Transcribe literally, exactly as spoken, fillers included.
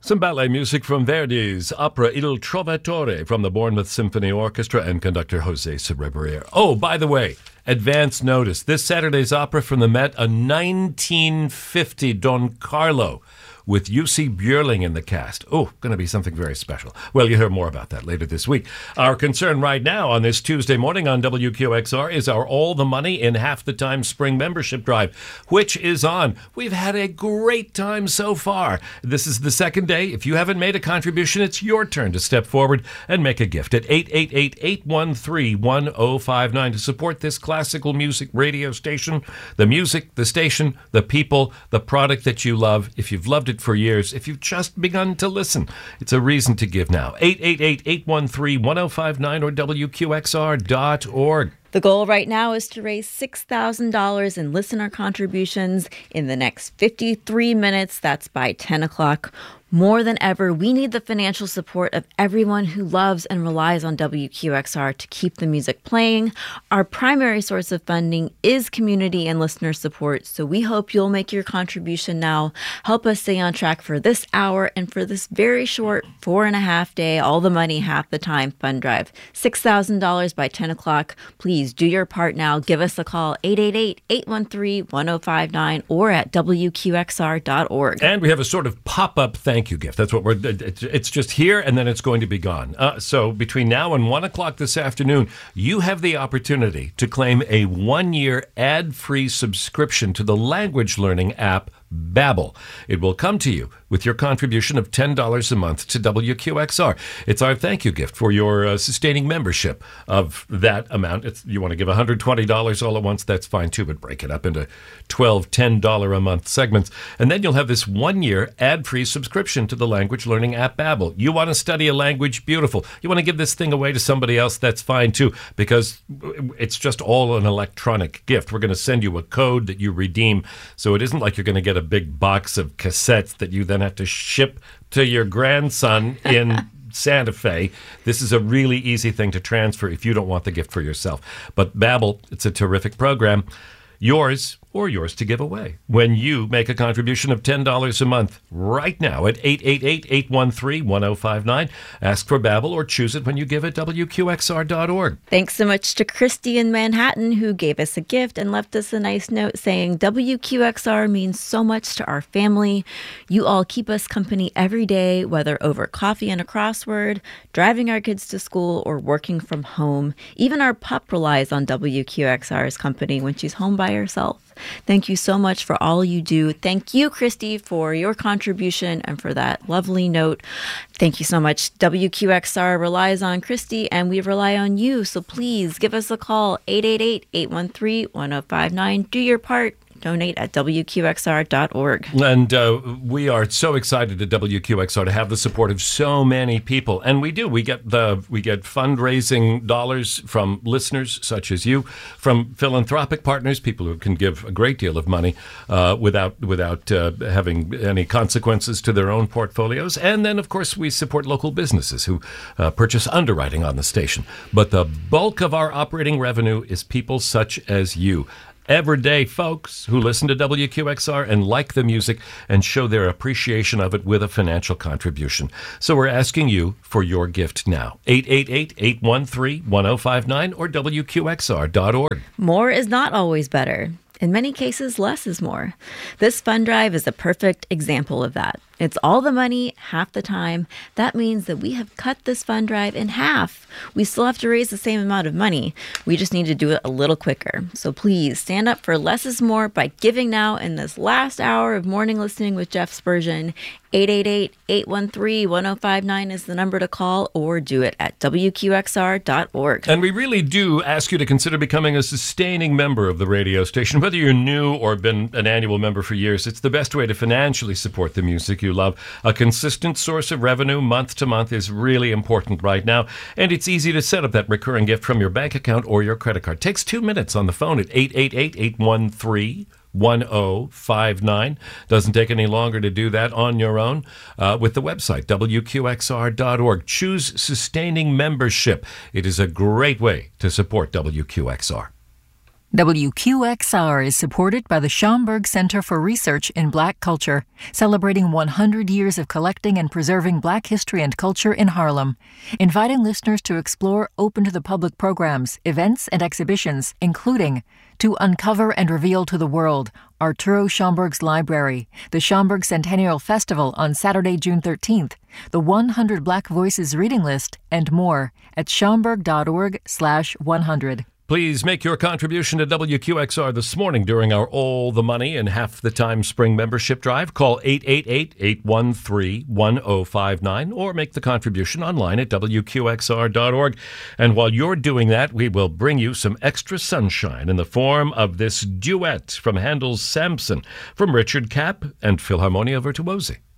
Some ballet music from Verdi's opera Il Trovatore from the Bournemouth Symphony Orchestra and conductor Jose Cerebrier. Oh, by the way, advance notice. This Saturday's opera from the Met, a nineteen fifty Don Carlo with U C Björling in the cast. Oh, going to be something very special. Well, you'll hear more about that later this week. Our concern right now on this Tuesday morning on W Q X R is our All the Money in Half the Time Spring Membership Drive, which is on. We've had a great time so far. This is the second day. If you haven't made a contribution, it's your turn to step forward and make a gift at eight eight eight, eight one three, one oh five nine to support this classical music radio station, the music, the station, the people, the product that you love. If you've loved it for years, if you've just begun to listen, it's a reason to give now. eight eight eight, eight one three, one oh five nine or W Q X R dot org. The goal right now is to raise six thousand dollars in listener contributions in the next fifty-three minutes. That's by ten o'clock. More than ever, we need the financial support of everyone who loves and relies on W Q X R to keep the music playing. Our primary source of funding is community and listener support, so we hope you'll make your contribution now. Help us stay on track for this hour and for this very short four and a half day, all the money, half the time fund drive. six thousand dollars by ten o'clock. Please do your part now. Give us a call, eight eight eight, eight one three, one oh five nine or at W Q X R dot org. And we have a sort of pop-up thank you gift. That's what we're, it's just here and then it's going to be gone. Uh, so between now and one o'clock this afternoon, you have the opportunity to claim a one-year ad-free subscription to the language learning app Babbel. It will come to you with your contribution of ten dollars a month to W Q X R. It's our thank you gift for your uh, sustaining membership of that amount. It's, you want to give one hundred twenty dollars all at once, that's fine too, but break it up into twelve, ten dollars a month segments. And then you'll have this one-year ad-free subscription to the language learning app Babbel. You want to study a language? Beautiful. You want to give this thing away to somebody else? That's fine too, because it's just all an electronic gift. We're going to send you a code that you redeem, so it isn't like you're going to get a big box of cassettes that you then have to ship to your grandson in Santa Fe. This is a really easy thing to transfer if you don't want the gift for yourself. But Babbel, it's a terrific program. Yours or yours to give away when you make a contribution of ten dollars a month right now at eight eight eight, eight one three, one oh five nine. Ask for Babbel or choose it when you give at W Q X R dot org. Thanks so much to Christy in Manhattan who gave us a gift and left us a nice note saying W Q X R means so much to our family. You all keep us company every day, whether over coffee and a crossword, driving our kids to school, or working from home. Even our pup relies on W Q X R's company when she's home by herself. Thank you so much for all you do. Thank you, Christy, for your contribution and for that lovely note. Thank you so much. W Q X R relies on Christy, and we rely on you. So please give us a call, eight eight eight, eight one three, one oh five nine. Do your part. Donate at W Q X R dot org. And uh, we are so excited at W Q X R to have the support of so many people. And we do. We get the we get fundraising dollars from listeners such as you, from philanthropic partners, people who can give a great deal of money uh, without without uh, having any consequences to their own portfolios. And then, of course, we support local businesses who uh, purchase underwriting on the station. But the bulk of our operating revenue is people such as you. Everyday folks who listen to W Q X R and like the music and show their appreciation of it with a financial contribution. So we're asking you for your gift now. eight eight eight, eight one three, one oh five nine or W Q X R dot org. More is not always better. In many cases, less is more. This fund drive is a perfect example of that. It's all the money, half the time. That means that we have cut this fund drive in half. We still have to raise the same amount of money. We just need to do it a little quicker. So please stand up for less is more by giving now in this last hour of morning listening with Jeff Spurgeon. eight eight eight, eight one three, one oh five nine is the number to call, or do it at W Q X R dot org. And we really do ask you to consider becoming a sustaining member of the radio station. Whether you're new or been an annual member for years, it's the best way to financially support the music you love. A consistent source of revenue month to month is really important right now, and it's easy to set up that recurring gift from your bank account or your credit card. It takes two minutes on the phone at eight eight eight, eight one three, one oh five nine. Doesn't take any longer to do that on your own uh, with the website, W Q X R dot org. Choose sustaining membership. It is a great way to support W Q X R. W Q X R is supported by the Schomburg Center for Research in Black Culture, celebrating one hundred years of collecting and preserving Black history and culture in Harlem, inviting listeners to explore open-to-the-public programs, events, and exhibitions, including To Uncover and Reveal to the World, Arturo Schomburg's Library, the Schomburg Centennial Festival on Saturday, June thirteenth, the one hundred Black Voices Reading List, and more at schomburg.org slash 100. Please make your contribution to W Q X R this morning during our All the Money and Half the Time Spring Membership Drive. Call eight eight eight, eight one three, one zero five nine or make the contribution online at W Q X R dot org. And while you're doing that, we will bring you some extra sunshine in the form of this duet from Handel's Samson from Richard Kapp and Philharmonia Virtuosi.